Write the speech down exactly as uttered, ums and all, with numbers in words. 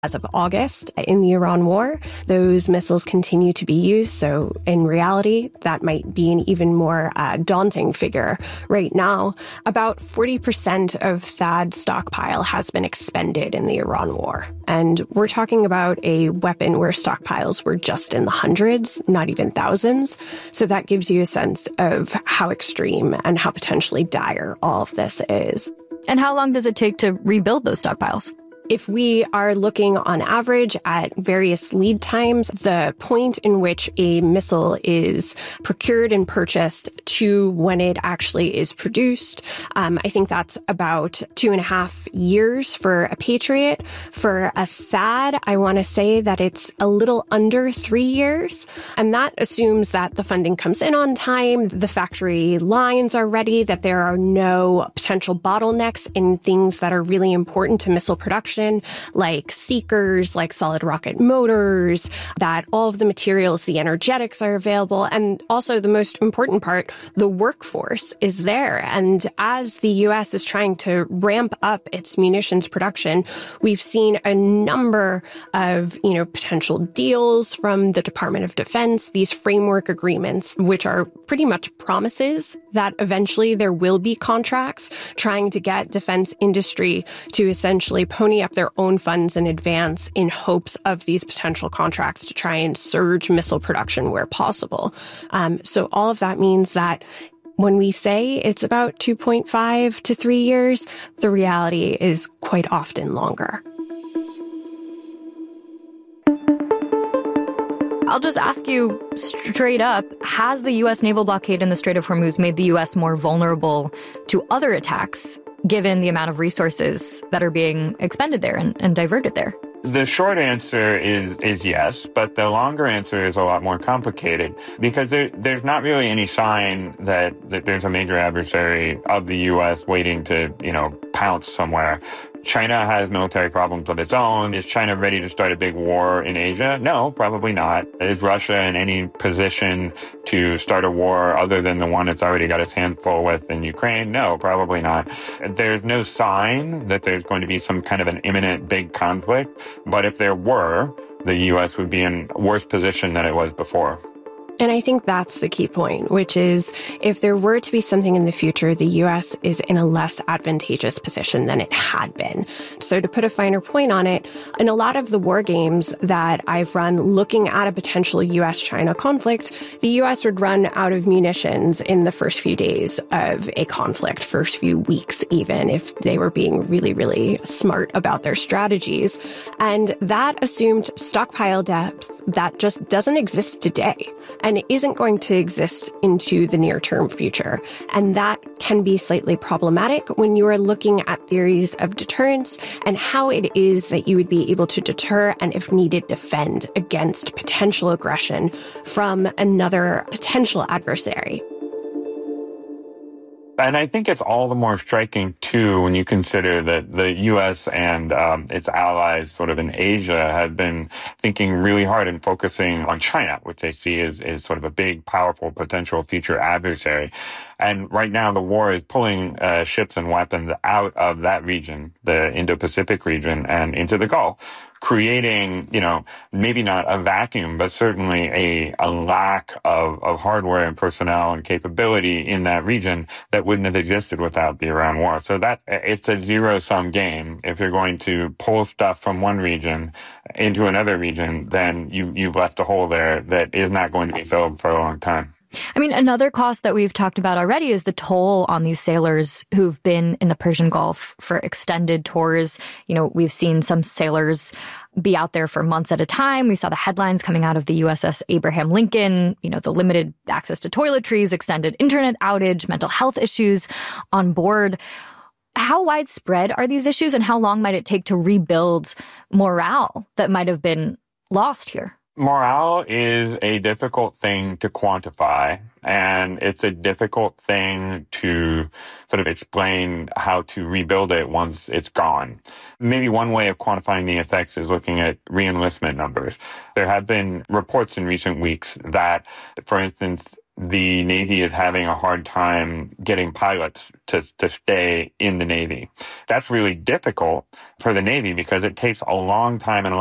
As of August, in the Iran war, those missiles continue to be used. So in reality, that might be an even more uh, daunting figure. Right now, about forty percent of THAAD stockpile has been expended in the Iran war. And we're talking about a weapon where stockpiles were just in the hundreds, not even thousands. So that gives you a sense of how extreme and how potentially dire all of this is. And how long does it take to rebuild those stockpiles? If we are looking on average at various lead times, the point in which a missile is procured and purchased to when it actually is produced, um, I think that's about two and a half years for a Patriot. For a THAAD, I want to say that it's a little under three years. And that assumes that the funding comes in on time, the factory lines are ready, that there are no potential bottlenecks in things that are really important to missile production, like seekers, like solid rocket motors, that all of the materials, the energetics are available. And also the most important part, the workforce is there. And as the U S is trying to ramp up its munitions production, we've seen a number of, you know, potential deals from the Department of Defense, these framework agreements, which are pretty much promises that eventually there will be contracts trying to get defense industry to essentially pony up their own funds in advance in hopes of these potential contracts to try and surge missile production where possible. Um, so all of that means that when we say it's about two point five to three years, the reality is quite often longer. I'll just ask you straight up, has the U S naval blockade in the Strait of Hormuz made the U S more vulnerable to other attacks, given the amount of resources that are being expended there and, and diverted there? The short answer is is yes, but the longer answer is a lot more complicated because there, there's not really any sign that, that there's a major adversary of the U S waiting to, you know, pounce somewhere. China has military problems of its own. Is China ready to start a big war in Asia? No, probably not. Is Russia in any position to start a war other than the one it's already got its hands full with in Ukraine? No, probably not. There's no sign that there's going to be some kind of an imminent big conflict. But if there were, the U S would be in a worse position than it was before. And I think that's the key point, which is if there were to be something in the future, the U S is in a less advantageous position than it had been. So to put a finer point on it, in a lot of the war games that I've run looking at a potential U S China conflict, the U S would run out of munitions in the first few days of a conflict, first few weeks even, if they were being really, really smart about their strategies. And that assumed stockpile depth that just doesn't exist today. And it isn't going to exist into the near-term future. And that can be slightly problematic when you are looking at theories of deterrence and how it is that you would be able to deter and, if needed, defend against potential aggression from another potential adversary. And I think it's all the more striking, too, when you consider that the U S and um, its allies sort of in Asia have been thinking really hard and focusing on China, which they see as, as sort of a big, powerful, potential future adversary. And right now, the war is pulling uh, ships and weapons out of that region, the Indo-Pacific region, and into the Gulf, creating, you know, maybe not a vacuum, but certainly a, a lack of, of hardware and personnel and capability in that region that wouldn't have existed without the Iran war. So that it's a zero-sum game. If you're going to pull stuff from one region into another region, then you, you've left a hole there that is not going to be filled for a long time. I mean, another cost that we've talked about already is the toll on these sailors who've been in the Persian Gulf for extended tours. You know, we've seen some sailors be out there for months at a time. We saw the headlines coming out of the U S S Abraham Lincoln, you know, the limited access to toiletries, extended internet outage, mental health issues on board. How widespread are these issues, and how long might it take to rebuild morale that might have been lost here? Morale is a difficult thing to quantify, and it's a difficult thing to sort of explain how to rebuild it once it's gone. Maybe one way of quantifying the effects is looking at re-enlistment numbers. There have been reports in recent weeks that, for instance, the Navy is having a hard time getting pilots to, to stay in the Navy. That's really difficult for the Navy because it takes a long time and a